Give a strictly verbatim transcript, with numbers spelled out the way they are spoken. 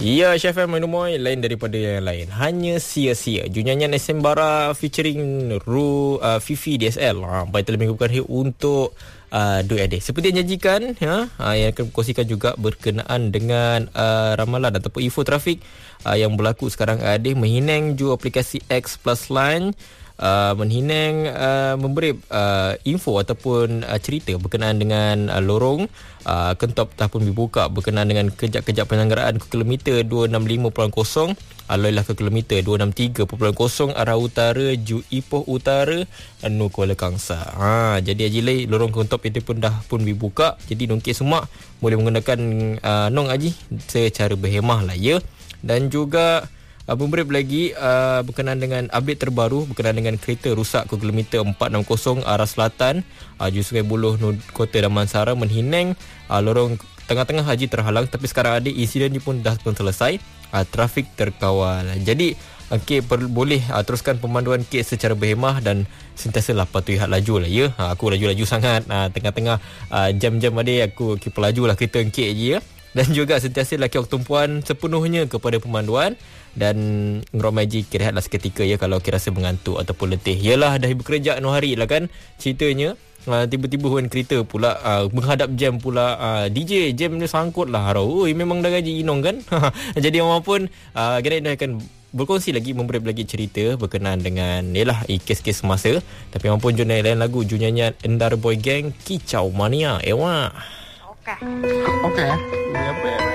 Ya, Chef M Menumoy lain daripada yang lain. Hanya sia-sia. Junyanyan Sembara featuring Ru uh, Fifi D S L. Ha, baik telah minggu bukan untuk uh, Doi Adik. Seperti yang janjikan, ya, uh, yang akan kongsikan juga berkenaan dengan uh, ramalan ataupun info trafik uh, yang berlaku sekarang adik menghinang ju aplikasi X Plus Line. Uh, menghinang uh, memberi uh, info ataupun uh, cerita berkenaan dengan uh, lorong uh, Kentop tahun dibuka berkenaan dengan kejap-kejap penyelenggaraan ke kilometer dua enam lima titik kosong alailah ke kilometer dua enam tiga titik kosong arah utara Ju Ipoh Utara Anu Kuala Kangsar. Ha, jadi Haji lorong Kentop itu pun dah pun dibuka. Jadi Nongkit semua boleh menggunakan uh, Nong Haji secara berhemah lah ya. Dan juga Uh, memberi lagi uh, berkenaan dengan update terbaru berkenaan dengan kereta rusak ke kilometer empat enam kosong arah selatan uh, Ju Sungai Buloh Kota Damansara menghinang uh, lorong tengah-tengah Haji terhalang, tapi sekarang ada insiden ni pun dah pun selesai, uh, trafik terkawal. Jadi okay, per, boleh uh, teruskan pemanduan kes secara berhemah dan sentiasalah patuhi had laju lah ya. Uh, aku laju-laju sangat uh, tengah-tengah uh, jam-jam ada aku keep laju lah kereta engkit je ya. Dan juga sentiasa laki waktu tumpuan sepenuhnya kepada pemanduan dan ngeromai ji kira-kira seketika ya kalau kira rasa mengantuk ataupun letih. Yalah dah bekerja anu hari lah kan ceritanya. Uh, tiba-tiba huan kereta pula uh, menghadap jam pula uh, D J jam ni sangkut lah harau. Oi memang dah gaji inong kan. Jadi apapun uh, kita dah akan berkongsi lagi, memberi lagi cerita berkenaan dengan yalah kes-kes masa. Tapi apapun jom lain lagu Junyanyan Endar Boy Gang Kicau Mania. Ewa. Okey. Okey. Apa